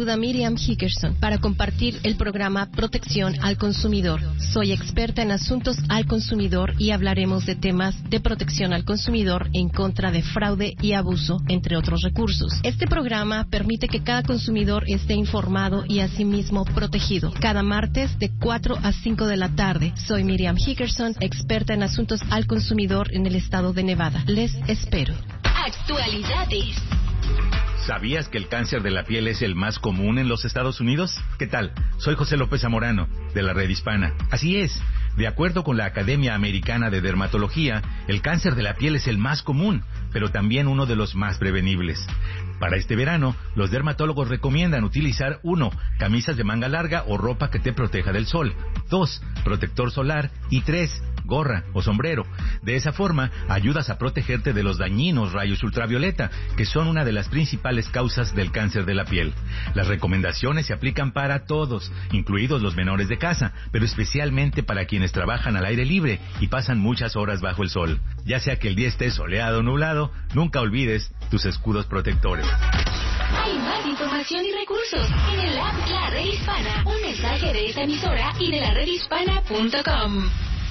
saluda Miriam Hickerson para compartir el programa Protección al Consumidor. Soy experta en asuntos al consumidor y hablaremos de temas de protección al consumidor en contra de fraude y abuso, entre otros recursos. Este programa permite que cada consumidor esté informado y asimismo protegido. Cada martes de 4 a 5 de la tarde. Soy Miriam Hickerson, experta en asuntos al consumidor en el estado de Nevada. Les espero. Actualidades. ¿Sabías que el cáncer de la piel es el más común en los Estados Unidos? ¿Qué tal? Soy José López Zamorano, de la Red Hispana. Así es. De acuerdo con la Academia Americana de Dermatología, el cáncer de la piel es el más común, pero también uno de los más prevenibles. Para este verano, los dermatólogos recomiendan utilizar 1. Camisas de manga larga o ropa que te proteja del sol. 2. Protector solar. Y 3. Gorra o sombrero. De esa forma, ayudas a protegerte de los dañinos rayos ultravioleta, que son una de las principales causas del cáncer de la piel. Las recomendaciones se aplican para todos, incluidos los menores de casa, pero especialmente para quienes trabajan al aire libre y pasan muchas horas bajo el sol. Ya sea que el día esté soleado o nublado, nunca olvides tus escudos protectores. Hay más información y recursos en el app La Red Hispana. Un mensaje de esta emisora y de la redhispana.com.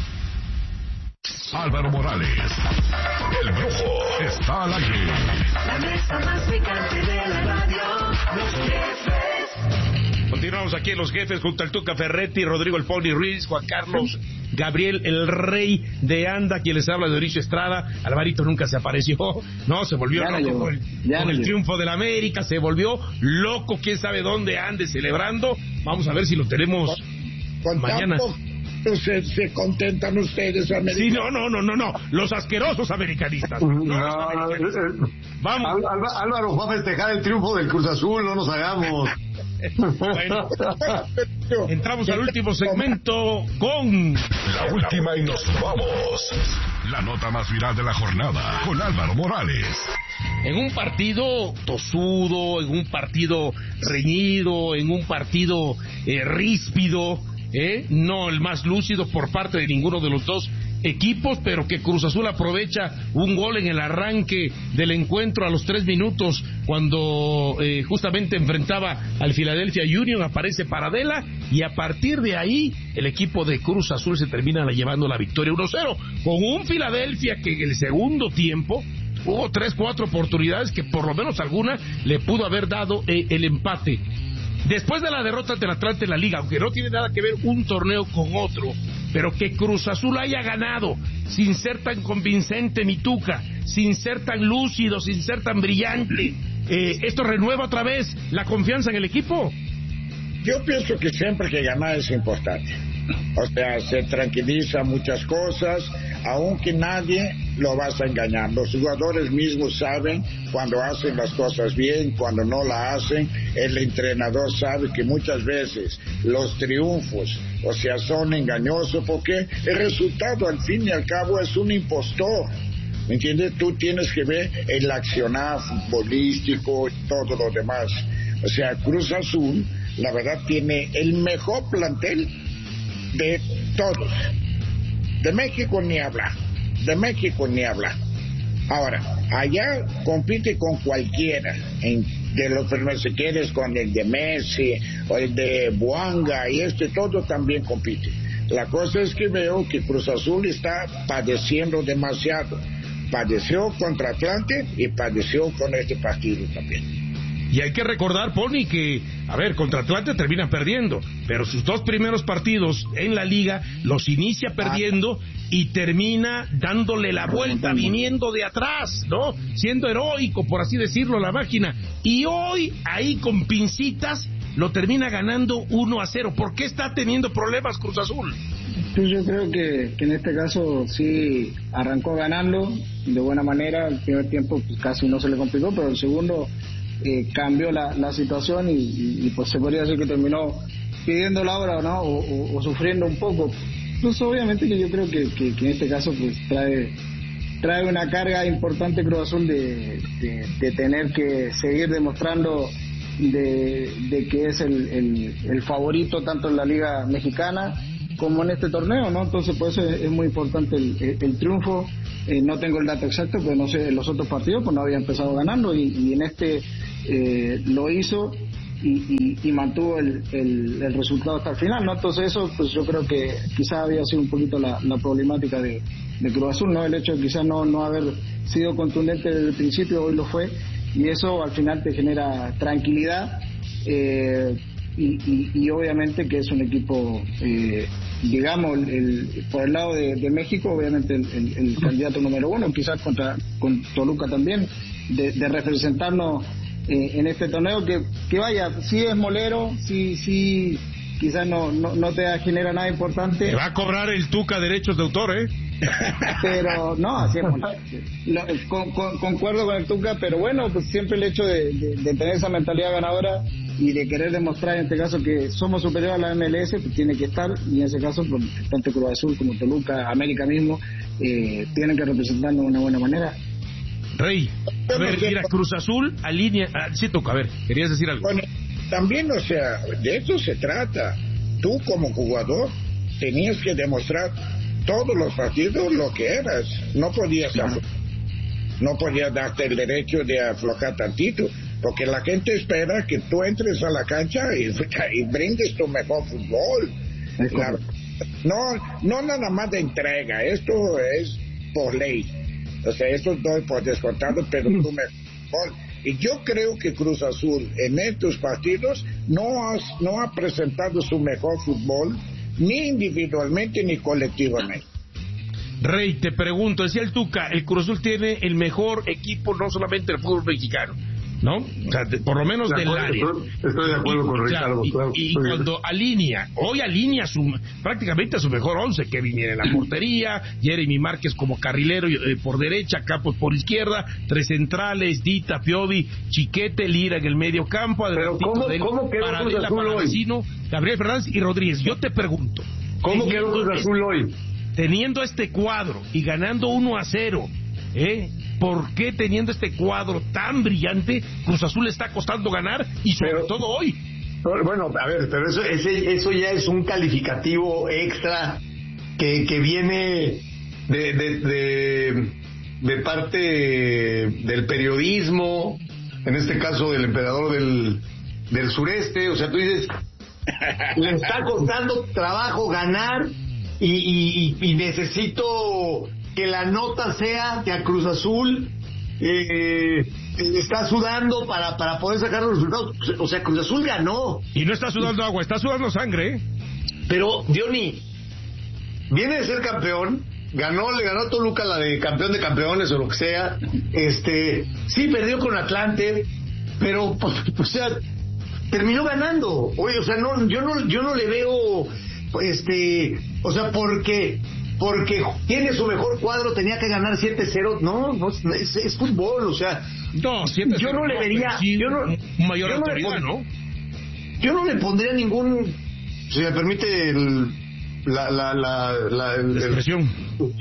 Álvaro Morales, el Brujo, está al aire. La mesa más picante de la radio, Los Jefes. Continuamos aquí en Los Jefes junto al Tuca Ferretti, Rodrigo el Pony Ruiz, Juan Carlos Gabriel, el rey de Anda, quien les habla de Dionisio Estrada. Alvarito nunca se apareció, no, se volvió loco con el triunfo del América, se volvió loco, quién sabe dónde ande celebrando. Vamos a ver si lo tenemos mañana. Se contentan ustedes, americanos. Sí, no, los asquerosos americanistas. Vamos. Álvaro va a festejar el triunfo del Cruz Azul, no nos hagamos. Bueno, entramos al último segmento con la última y nos vamos. La nota más viral de la jornada con Álvaro Morales. En un partido tosudo, en un partido reñido, en un partido ríspido, no el más lúcido por parte de ninguno de los dos equipos, pero que Cruz Azul aprovecha un gol en el arranque del encuentro a los 3 minutos cuando justamente enfrentaba al Philadelphia Union. Aparece Paradela y a partir de ahí el equipo de Cruz Azul se termina llevando la victoria 1-0 con un Philadelphia que en el segundo tiempo hubo 3-4 oportunidades que por lo menos alguna le pudo haber dado el empate. Después de la derrota del Atlante en la Liga, aunque no tiene nada que ver un torneo con otro, pero que Cruz Azul haya ganado sin ser tan convincente ni Tuca, sin ser tan lúcido, sin ser tan brillante, ¿esto renueva otra vez la confianza en el equipo? Yo pienso que siempre que ganar es importante. O sea, se tranquiliza muchas cosas, aunque nadie lo vas a engañar. Los jugadores mismos saben cuando hacen las cosas bien, cuando no la hacen. El entrenador sabe que muchas veces los triunfos, o sea, son engañosos porque el resultado al fin y al cabo es un impostor. ¿Me entiendes? Tú tienes que ver el accionar futbolístico y todo lo demás. O sea, Cruz Azul, la verdad, tiene el mejor plantel de todos. De México ni hablar. Ahora, allá compite con cualquiera. De los primeros, si quieres, con el de Messi o el de Buanga y todo también compite. La cosa es que veo que Cruz Azul está padeciendo demasiado. Padeció contra Atlante y padeció con este partido también. Y hay que recordar, Pony, que, contra Atlante termina perdiendo, pero sus 2 primeros partidos en la liga los inicia perdiendo y termina dándole la vuelta, viniendo de atrás, ¿no? Siendo heroico, por así decirlo, la máquina. Y hoy, ahí con pincitas, lo termina ganando 1-0. ¿Por qué está teniendo problemas Cruz Azul? Pues yo creo que en este caso sí arrancó ganando de buena manera. El primer tiempo pues casi no se le complicó, pero el segundo cambió la situación y pues se podría decir que terminó pidiendo la hora, ¿no? O sufriendo un poco. Pues obviamente que yo creo que en este caso pues trae una carga importante Cruz Azul de tener que seguir demostrando de que es el favorito tanto en la Liga Mexicana como en este torneo, ¿no? Entonces por eso es muy importante el triunfo. No tengo el dato exacto, pero no sé, en los otros partidos pues no había empezado ganando y en este lo hizo y mantuvo el resultado hasta el final, ¿no? Entonces eso, pues yo creo que quizás había sido un poquito la problemática de Cruz Azul, ¿no? El hecho de quizás no haber sido contundente desde el principio, hoy lo fue, y eso al final te genera tranquilidad, y obviamente que es un equipo, digamos, por el lado de México, obviamente el candidato número uno, quizás con Toluca también, de representarnos en este torneo, que vaya, sí es molero, sí quizás no te genera nada importante. Te va a cobrar el Tuca derechos de autor, pero no, así es, concuerdo con el Tuca, pero bueno, pues siempre el hecho de tener esa mentalidad ganadora y de querer demostrar en este caso que somos superiores a la MLS, pues tiene que estar, y en ese caso pues, tanto Cruz Azul como Toluca, América mismo, tienen que representarnos de una buena manera. Rey, a ver, mira, Cruz Azul alinea... sí, Tuca, a ver, querías decir algo. Bueno, también, o sea, de eso se trata. Tú como jugador tenías que demostrar todos los partidos lo que eras. No podías darte el derecho de aflojar tantito, porque la gente espera que tú entres a la cancha y brindes tu mejor fútbol. No nada más de entrega, esto es por ley. O sea, esto doy por descontado, pero tú mejor. Y yo creo que Cruz Azul en estos partidos no ha presentado su mejor fútbol, ni individualmente ni colectivamente. Rey, te pregunto, decía el Tuca, el Cruz Azul tiene el mejor equipo no solamente del fútbol mexicano, ¿no? O sea, por lo menos del área. Estoy de acuerdo con Ricardo, claro. Y cuando hoy alinea prácticamente a su mejor 11, que viniera en la portería, Jeremy Márquez como carrilero por derecha, Campos por izquierda, tres centrales, Dita, Piovi, Chiquete, Lira en el medio campo, pero ¿cómo quedó Cruz Azul hoy? Gabriel Fernández y Rodríguez. Yo te pregunto, ¿cómo quedó Cruz Azul hoy? Teniendo este cuadro y ganando 1-0, ¿por qué teniendo este cuadro tan brillante Cruz Azul le está costando ganar y sobre todo hoy? Bueno, a ver, pero eso ya es un calificativo extra que viene de parte del periodismo, en este caso del emperador del sureste. O sea, tú dices, le está costando trabajo ganar y necesito que la nota sea que a Cruz Azul está sudando para poder sacar los resultados. O sea, Cruz Azul ganó. Y no está sudando agua, está sudando sangre, Pero, Diony, viene de ser campeón, le ganó a Toluca la de campeón de campeones o lo que sea. Sí perdió con Atlante, pero, o sea, terminó ganando. Oye, o sea, yo no le veo, o sea, porque tiene su mejor cuadro tenía que ganar 7-0. No, es fútbol, o sea, no, 7-0, yo no le vería, mayor autoridad, ¿no? Yo no le pondría ningún, si me permite la expresión,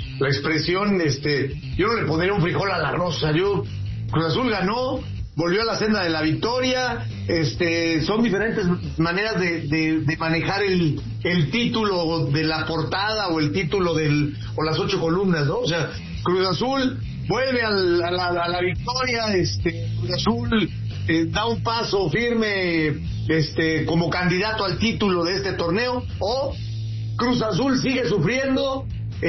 yo no le pondría un frijol al arroz. O sea, Cruz Azul ganó, volvió a la senda de la victoria. Son diferentes maneras de manejar el título de la portada o el título o las 8 columnas, ¿no? O sea, Cruz Azul vuelve a la victoria, Cruz Azul da un paso firme como candidato al título de este torneo, o Cruz Azul sigue sufriendo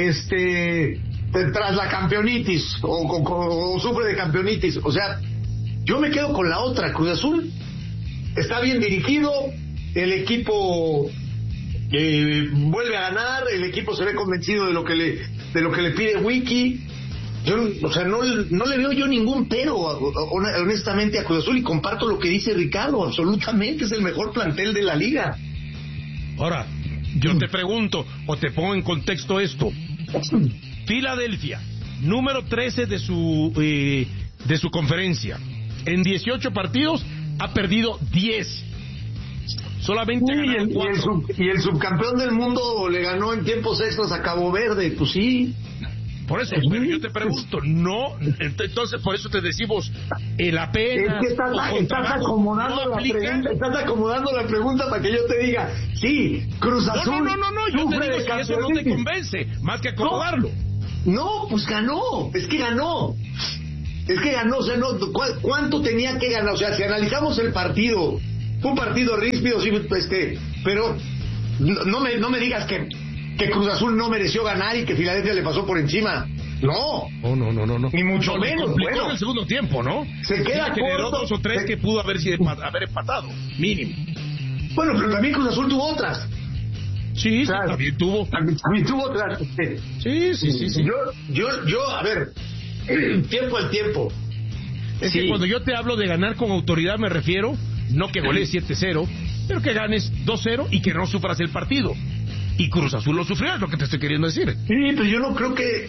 tras la campeonitis o sufre de campeonitis. O sea, yo me quedo con la otra. Cruz Azul está bien dirigido, el equipo vuelve a ganar, el equipo se ve convencido de lo que le pide Wiki. Yo, o sea, no le veo yo ningún pero, honestamente, a Cruz Azul, y comparto lo que dice Ricardo, absolutamente es el mejor plantel de la liga. Ahora, yo te pregunto, o te pongo en contexto esto. Filadelfia, número 13 de su conferencia. En 18 partidos ha perdido 10. Solamente y el subcampeón del mundo le ganó en tiempos extras a Cabo Verde, pues sí. Por eso, pero yo te pregunto, no, entonces por eso te decimos, la pena... Es que estás acomodando la pregunta para que yo te diga, sí, Cruz Azul... No, yo te digo si eso no te convence, más que acomodarlo. No, pues ganó, es que ganó, o sea, ¿cuánto tenía que ganar? O sea, si analizamos el partido fue un partido ríspido, sí, pero no me digas que Cruz Azul no mereció ganar y que Filadelfia le pasó por encima. No. Ni mucho menos. Bueno, en el segundo tiempo, ¿no? Se queda corto. Generó 2 o 3 que pudo haber empatado, mínimo. Bueno, pero también Cruz Azul tuvo otras. Sí, también tuvo. También tuvo otras. Sí. Yo, a ver, tiempo al tiempo. Es que cuando yo te hablo de ganar con autoridad me refiero, no que golees 7-0, pero que ganes 2-0 y que no sufras el partido. Y Cruz Azul lo sufrió, es lo que te estoy queriendo decir. Sí, pero yo no creo que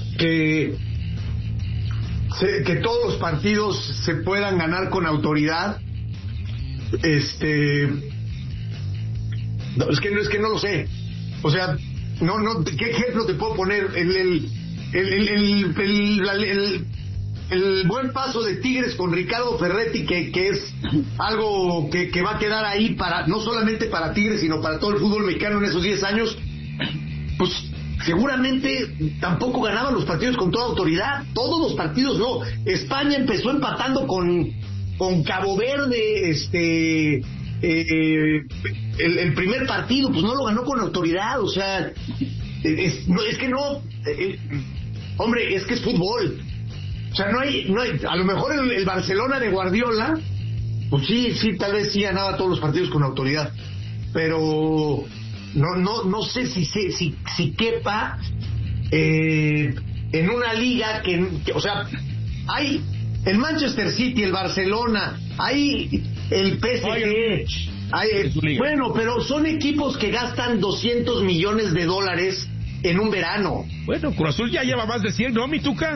todos los partidos se puedan ganar con autoridad. No, es que no lo sé. O sea, no, ¿qué ejemplo te puedo poner? El buen paso de Tigres con Ricardo Ferretti, que es algo que va a quedar ahí no solamente para Tigres, sino para todo el fútbol mexicano en esos 10 años, pues seguramente tampoco ganaban los partidos con toda autoridad. Todos los partidos no. España empezó empatando con Cabo Verde, el primer partido, pues no lo ganó con autoridad. O sea, hombre, es que es fútbol. O sea, no hay, a lo mejor el Barcelona de Guardiola, pues sí, tal vez sí ganaba todos los partidos con autoridad, pero no sé si quepa en una liga que, o sea, hay el Manchester City, el Barcelona, hay el PSG, bueno, pero son equipos que gastan $200 millones en un verano. Bueno, Cruz Azul ya lleva más de 100, ¿no, mi Tuca?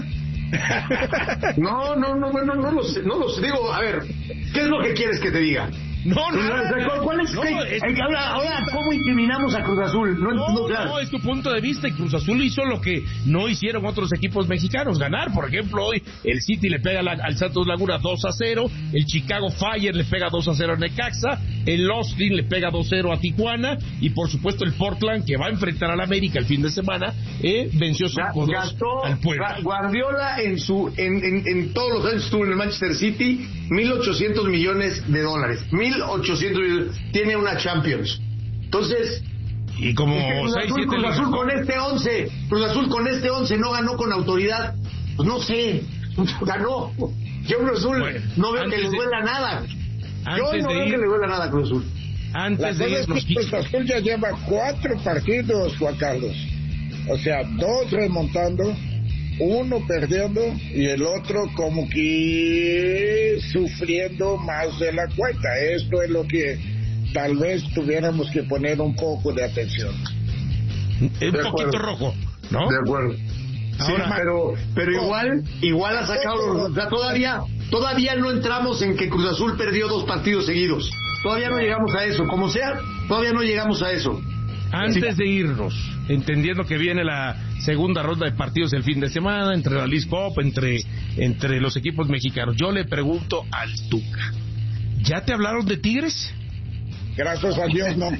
No lo sé, digo, a ver, ¿qué es lo que quieres que te diga? ¿Cuál es? Ahora, ¿cómo incriminamos a Cruz Azul? No, es tu punto de vista, y Cruz Azul hizo lo que no hicieron otros equipos mexicanos, ganar. Por ejemplo, hoy el City le pega al Santos Laguna 2-0, el Chicago Fire le pega 2-0 a Necaxa, el Austin le pega 2-0 a Tijuana, y por supuesto el Portland, que va a enfrentar al América el fin de semana, venció 5-2 al Puebla. Guardiola en todos los años estuvo en el Manchester City, $1,800 millones. 1,800 millones. Tiene una Champions. Entonces, y como Cruz Azul con este 11 no ganó con autoridad. Pues no sé, ganó. Yo Cruz Azul no veo que le duela nada. Yo no veo que le duela nada a Cruz Azul. Antes de irnos, Cruz Azul ya lleva 4 partidos, Juan Carlos. O sea, 2 remontando, 1 perdiendo y el otro como que sufriendo más de la cuenta. Esto es lo que tal vez tuviéramos que poner un poco de atención. Un poquito rojo, ¿no? De acuerdo. Sí, pero igual ha sacado, o sea, todavía no entramos en que Cruz Azul perdió 2 partidos seguidos. Todavía no llegamos a eso. Como sea, todavía no llegamos a eso. Antes de irnos, entendiendo que viene la segunda ronda de partidos el fin de semana, entre la Leagues Cup, entre los equipos mexicanos, yo le pregunto al Tuca, ¿ya te hablaron de Tigres? Gracias a Dios, no.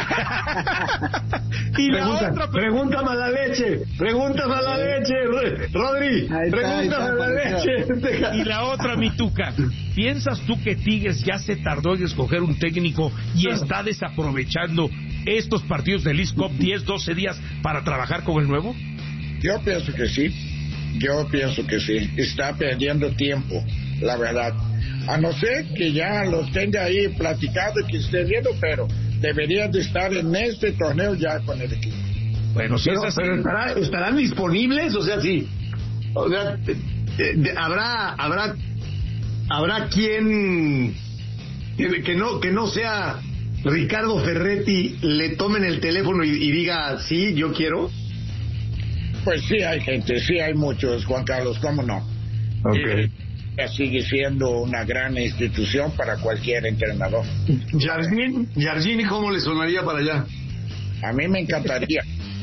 Y pregunta mala leche, Rodri, pregunta mala leche. Y la otra, mi Tuca, ¿piensas tú que Tigres ya se tardó en escoger un técnico y está desaprovechando estos partidos de Leagues Cup 10-12 días para trabajar con el nuevo? Yo pienso que sí, está perdiendo tiempo, la verdad. A no ser que ya los tenga ahí platicado y que esté viendo, pero deberían de estar en este torneo ya con el equipo. Bueno, si pero estarán disponibles, o sea, sí. O sea, habrá quien que no sea Ricardo Ferretti le tomen el teléfono y diga, sí, yo quiero. Pues sí hay gente, sí hay muchos, Juan Carlos, ¿cómo no? Okay. Sigue siendo una gran institución para cualquier entrenador. Jardín, ¿cómo le sonaría para allá? A mí me encantaría.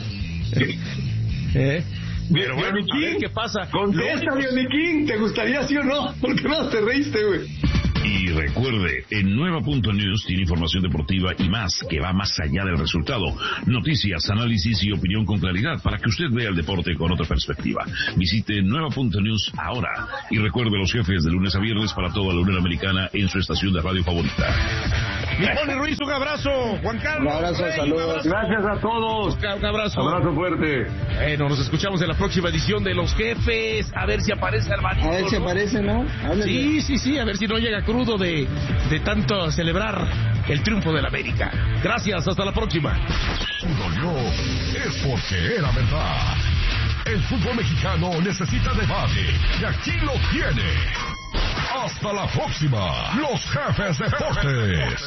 Pero bueno, a ver qué pasa. Contesta, Bioniquín, ¿te gustaría sí o no? ¿Por qué no te reíste, güey? Y recuerde, en Nueva.News tiene información deportiva y más, que va más allá del resultado. Noticias, análisis y opinión con claridad para que usted vea el deporte con otra perspectiva. Visite Nueva.News ahora. Y recuerde los jefes de lunes a viernes para toda la Unión Americana en su estación de radio favorita. Mi Poli Ruiz, un abrazo. Juan Carlos. Un abrazo, saludos. Gracias a todos. Un abrazo. Abrazo fuerte. Bueno, nos escuchamos en la próxima edición de Los Jefes. A ver si aparece Alvarito. A ver si aparece, ¿no? Háblale. Sí, a ver si no llega crudo de tanto celebrar el triunfo del América. Gracias, hasta la próxima. Si dolió, es porque era verdad. El fútbol mexicano necesita debate y aquí lo tiene. Hasta la próxima, Los Jefes Deportes.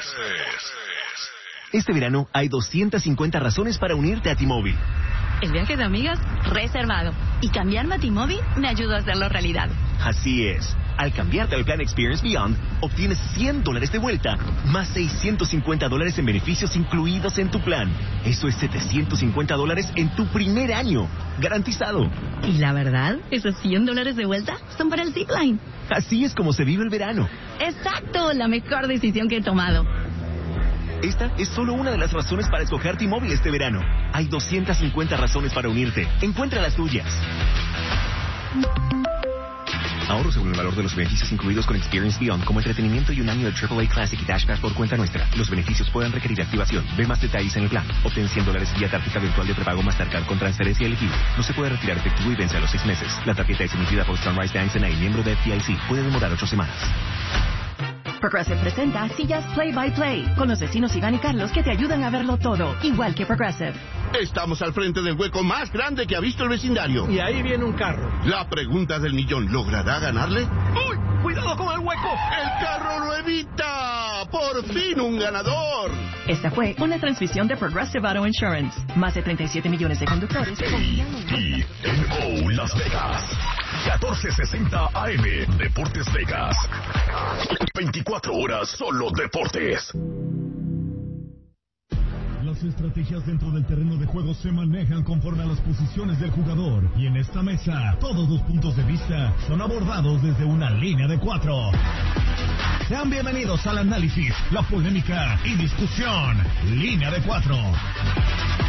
Este verano hay 250 razones para unirte a T-Mobile. El viaje de amigas, reservado. Y cambiarme a T-Mobile me ayudó a hacerlo realidad. Así es. Al cambiarte al plan Experience Beyond, obtienes $100 de vuelta, más $650 en beneficios incluidos en tu plan. Eso es $750 en tu primer año. Garantizado. Y la verdad, esos $100 de vuelta son para el zipline. Así es como se vive el verano. Exacto, la mejor decisión que he tomado. Esta es solo una de las razones para escoger T-Mobile este verano. Hay 250 razones para unirte. Encuentra las tuyas. Ahorro según el valor de los beneficios incluidos con Experience Beyond, como entretenimiento y un año de AAA Classic y Dash Pass por cuenta nuestra. Los beneficios pueden requerir activación. Ve más detalles en el plan. Obtén $100 vía tarjeta virtual de prepago Mastercard con transferencia elegible. No se puede retirar efectivo y vence a los 6 meses. La tarjeta es emitida por Sunrise Bank N.A., miembro de FDIC. Puede demorar 8 semanas. Progressive presenta Sillas Play by Play, con los vecinos Iván y Carlos que te ayudan a verlo todo, igual que Progressive. Estamos al frente del hueco más grande que ha visto el vecindario. Y ahí viene un carro. La pregunta del millón, ¿logrará ganarle? ¡Uy! ¡Cuidado con el hueco! ¡El carro lo evita! ¡Por fin un ganador! Esta fue una transmisión de Progressive Auto Insurance. Más de 37 millones de conductores. TNO Las Vegas. 1460 AM. Deportes Vegas. 24 horas solo deportes. Las estrategias dentro del terreno de juego se manejan conforme a las posiciones del jugador. Y en esta mesa, todos los puntos de vista son abordados desde una línea de 4. Sean bienvenidos al análisis, la polémica y discusión. Línea de 4.